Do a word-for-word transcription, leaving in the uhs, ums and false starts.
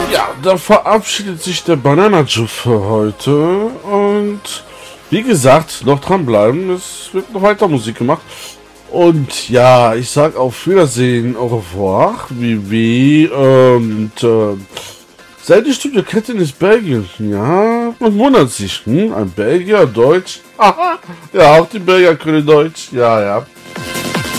Ja, da verabschiedet sich der Banana Juice für heute. Und wie gesagt, noch dranbleiben. Es wird noch weiter Musik gemacht. Und ja, ich sag auf Wiedersehen, au revoir, wie wie und äh, seit die Studiokette ist Belgien. Ja, man wundert sich, hm? Ein Belgier, Deutsch. Aha, ja, auch die Belgier können Deutsch. Ja, ja.